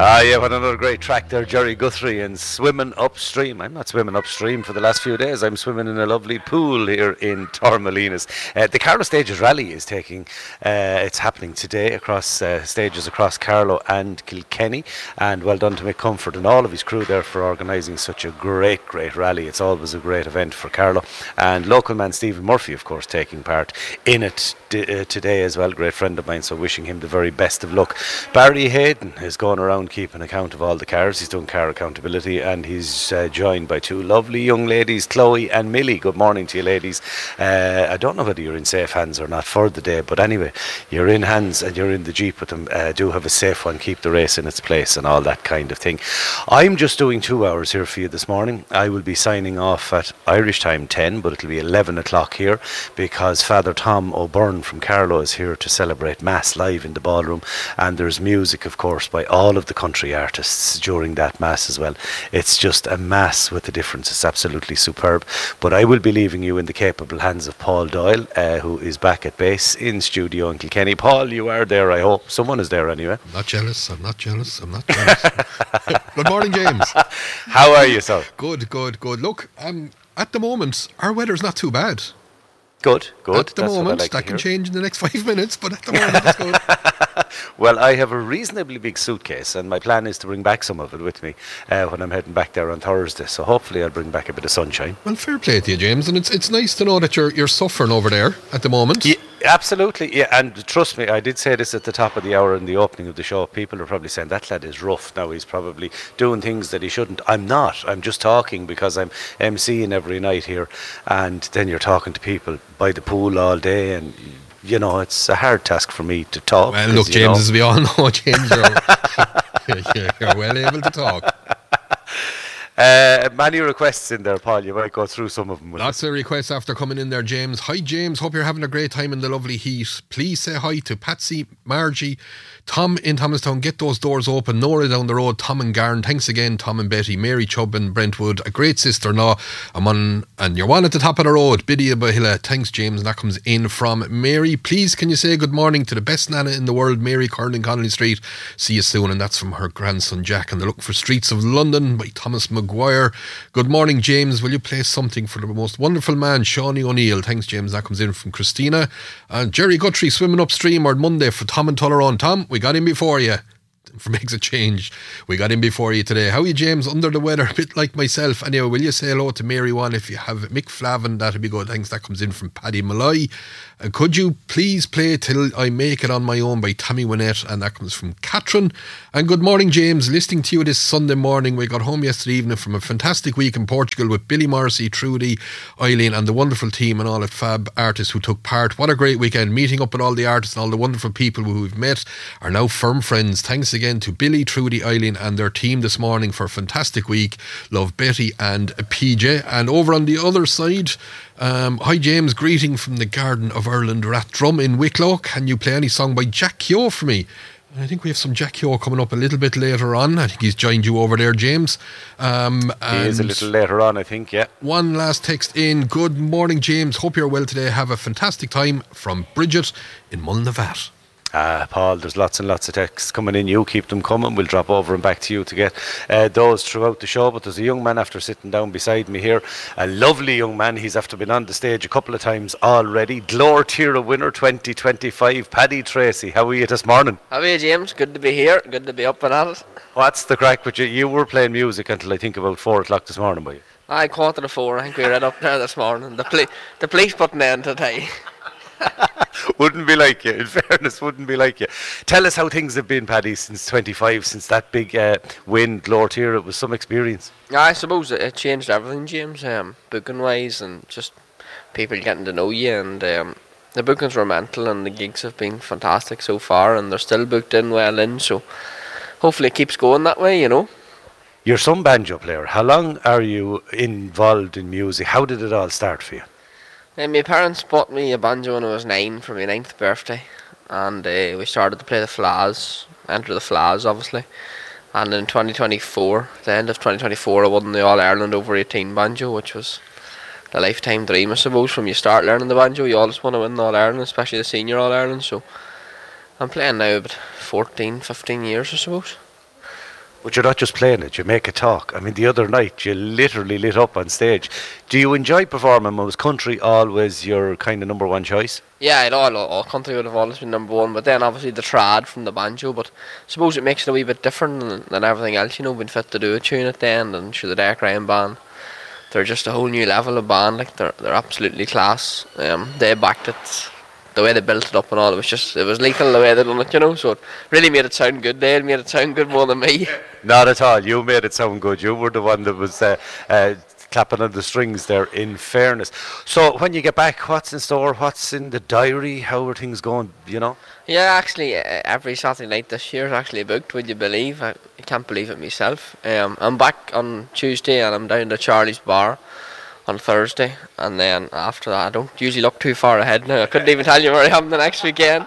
Yeah, what another great track there, Jerry Guthrie and Swimming Upstream. I'm not swimming upstream for the last few days. I'm swimming in a lovely pool here in Torremolinos. The Carlow Stages Rally is it's happening today across stages across Carlow and Kilkenny. And well done to Mick Comfort and all of his crew there for organising such a great rally. It's always a great event for Carlow. And local man Stephen Murphy, of course, taking part in it today as well. Great friend of mine, so wishing him the very best of luck. Barry Hayden is going around keeping account of all the cars. He's doing car accountability, and he's joined by two lovely young ladies, Chloe and Millie. Good morning to you, ladies. I don't know whether you're in safe hands or not for the day, but anyway, you're in hands and you're in the Jeep with them. Do have a safe one, keep the race in its place and all that kind of thing. I'm just doing 2 hours here for you this morning. I will be signing off at Irish time 10, but it'll be 11 o'clock here because Father Tom O'Byrne from Carlow is here to celebrate Mass live in the ballroom, and there's music, of course, by all of the country artists during that Mass as well. It's just a Mass with a difference. It's absolutely superb. But I will be leaving you in the capable hands of Paul Doyle, who is back at base in studio in Kilkenny. Paul, you are there, I hope. Someone is there anyway. I'm not jealous. Good morning, James. How are you, sir? Good. Look, at the moment, our weather's not too bad. Good. At the That's moment, like that can change in the next 5 minutes, but at the moment, it's good. Well, I have a reasonably big suitcase, and my plan is to bring back some of it with me when I'm heading back there on Thursday. So hopefully I'll bring back a bit of sunshine. Well, fair play to you, James, and it's nice to know that you're suffering over there at the moment. Yeah, absolutely, yeah, and trust me, I did say this at the top of the hour in the opening of the show. People are probably saying, that lad is rough now, he's probably doing things that he shouldn't. I'm not, I'm just talking because I'm emceeing every night here, and then you're talking to people by the pool all day, and you know, it's a hard task for me to talk. Well, look, James, as we all know, James, you're well able to talk. Many requests in there, Paul. You might go through some of them. Lots of requests after coming in there, James. Hi, James. Hope you're having a great time in the lovely heat. Please say hi to Patsy, Margie, Tom in Thomastown. Get those doors open. Nora down the road. Tom and Garn. Thanks again, Tom and Betty. Mary Chubb and Brentwood. A great sister-in-law. And you're one at the top of the road. Biddy Bahilla. Thanks, James. And that comes in from Mary. Please, can you say good morning to the best nana in the world, Mary Curran, Connolly Street. See you soon. And that's from her grandson, Jack. And the Look for Streets of London by Thomas Maguire. Good morning, James. Will you play something for the most wonderful man, Shawnee O'Neill? Thanks, James. That comes in from Christina. And Jerry Guthrie, Swimming Upstream on Monday for Tom and Tullerone. Tom, we got him before you. Makes a change. We got him before you today. How are you, James? Under the weather, a bit like myself. Anyway, will you say hello to Mary One if you have Mick Flavin? That'd be good. Thanks. That comes in from Paddy Malloy. Could you please play Till I Make It On My Own by Tammy Wynette? And that comes from Catherine. And good morning, James. Listening to you this Sunday morning. We got home yesterday evening from a fantastic week in Portugal with Billy Morrissey, Trudy, Eileen and the wonderful team and all at Fab artists who took part. What a great weekend. Meeting up with all the artists and all the wonderful people who we've met are now firm friends. Thanks again to Billy, Trudy, Eileen and their team this morning for a fantastic week. Love, Betty and PJ. And over on the other side, hi James, greeting from the Garden of Ireland Rathdrum in Wicklow. Can you play any song by Jack Keogh for me? I think we have some Jack Keogh coming up a little bit later on. I think he's joined you over there, James. He is a little later on, I think, yeah. One last text in. Good morning, James. Hope you're well today. Have a fantastic time from Bridget in Mulnavat. Paul, there's lots and lots of texts coming in. You keep them coming. We'll drop over and back to you to get those throughout the show. But there's a young man after sitting down beside me here, a lovely young man. He's after been on the stage a couple of times already. Glór Tira winner 2025, Paddy Tracy. How are you this morning? How are you, James? Good to be here. Good to be up and at it. What's the crack with you? You were playing music until I think about 4 o'clock this morning, boy. Aye, 4:45. I think we read up there this morning. The police put an end to today. Wouldn't be like you, in fairness, wouldn't be like you. Tell us how things have been, Paddy, since 25, since that big win, Glór Tira. It was some experience. I suppose it changed everything, James, booking wise and just people getting to know you, and the bookings were mental and the gigs have been fantastic so far and they're still booked in well in, so hopefully it keeps going that way, you know. You're some banjo player. How long are you involved in music? How did it all start for you? My parents bought me a banjo when I was 9 for my 9th birthday, and we started to play the Fla's, enter the Fla's obviously, and in 2024, the end of 2024, I won the All-Ireland over 18 banjo, which was the lifetime dream, I suppose. From you start learning the banjo, you always want to win the All-Ireland, especially the senior All-Ireland, so I'm playing now about 14, 15 years, I suppose. But you're not just playing it, you make it talk. I mean, the other night, you literally lit up on stage. Do you enjoy performing? Was country always your kind of number one choice? Yeah, all country would have always been number one, but then obviously the trad from the banjo, but I suppose it makes it a wee bit different than everything else, you know, being fit to do a tune at the end, and sure the Derek Ryan band, they're just a whole new level of band, like they're absolutely class. They backed it, the way they built it up and all, it was lethal the way they done it, you know, so it really made it sound good. They made it sound good more than me. Not at all. You made it sound good. You were the one that was clapping on the strings there, in fairness. So when you get back, what's in store? What's in the diary? How are things going, you know? Yeah, actually, every Saturday night this year is actually booked, would you believe? I can't believe it myself. I'm back on Tuesday and I'm down to Charlie's Bar on Thursday, and then after that I don't usually look too far ahead now. I couldn't even tell you where I am the next weekend.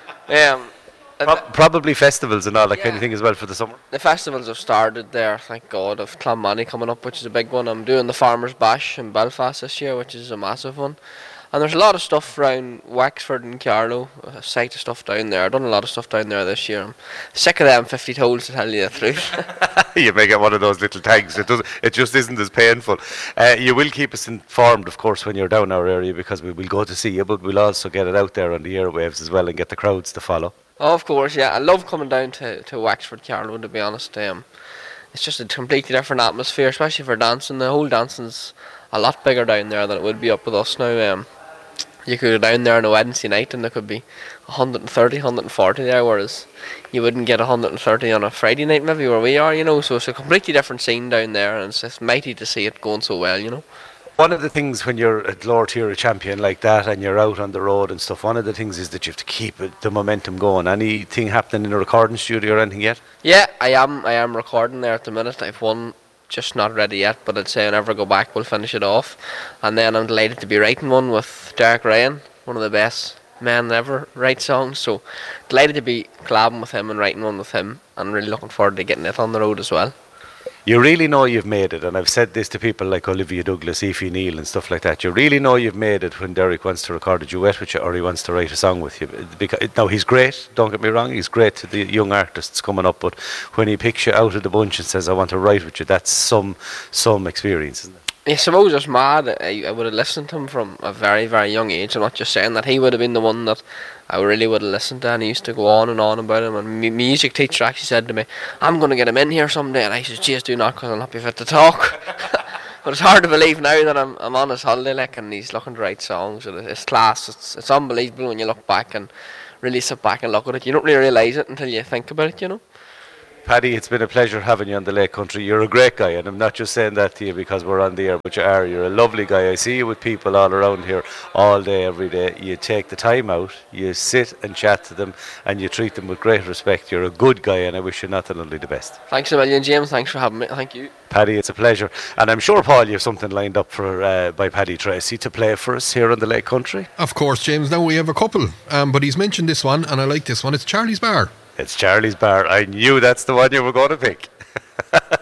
Probably festivals and all that kind of thing as well for the summer. The festivals have started there, thank God. I've Clonmany coming up, which is a big one. I'm doing the Farmers Bash in Belfast this year, which is a massive one. And there's a lot of stuff around Wexford and Carlow, a sight of stuff down there. I've done a lot of stuff down there this year. I'm sick of them 50 tolls, to tell you the truth. You may get one of those little tags. It just isn't as painful. You will keep us informed, of course, when you're down our area, because we will go to see you, but we'll also get it out there on the airwaves as well and get the crowds to follow. Oh, of course, yeah. I love coming down to Wexford, Carlow, to be honest. It's just a completely different atmosphere, especially for dancing. The whole dancing's a lot bigger down there than it would be up with us now. You could go down there on a Wednesday night and there could be 130, 140 there, whereas you wouldn't get 130 on a Friday night maybe where we are, you know. So it's a completely different scene down there, and it's just mighty to see it going so well, you know. One of the things when you're at Lord-tier champion like that and you're out on the road and stuff, one of the things is that you have to keep the momentum going. Anything happening in a recording studio or anything yet? Yeah, I am recording there at the minute. I've one just not ready yet, but I'd say whenever I go back we'll finish it off. And then I'm delighted to be writing one with Derek Ryan, one of the best men that ever write songs, so delighted to be collabing with him and writing one with him, and really looking forward to getting it on the road as well. You really know you've made it, and I've said this to people like Olivia Douglas, Aoife Neal and stuff like that. You really know you've made it when Derek wants to record a duet with you or he wants to write a song with you. Because, now, he's great, don't get me wrong, he's great to the young artists coming up, but when he picks you out of the bunch and says, I want to write with you, that's some experience, isn't it? I suppose it's mad. I would have listened to him from a very, very young age. I'm not just saying that. He would have been the one that I really would have listened to, and he used to go on and on about him. And my music teacher actually said to me, I'm going to get him in here someday. And I said, geez, do not, because I'll not be fit to talk. But it's hard to believe now that I'm on his holiday, like, and he's looking to write songs. It's class. It's unbelievable when you look back and really sit back and look at it. You don't really realise it until you think about it, you know. Paddy, it's been a pleasure having you on the Lake Country. You're a great guy, and I'm not just saying that to you because we're on the air, but you are. You're a lovely guy. I see you with people all around here all day, every day. You take the time out, you sit and chat to them, and you treat them with great respect. You're a good guy, and I wish you nothing only the best. Thanks a million, James. Thanks for having me. Thank you. Paddy, it's a pleasure. And I'm sure, Paul, you have something lined up for by Paddy Tracy to play for us here on the Lake Country. Of course, James. Now we have a couple, but he's mentioned this one, and I like this one. It's Charlie's Bar. It's Charlie's Bar. I knew that's the one you were going to pick.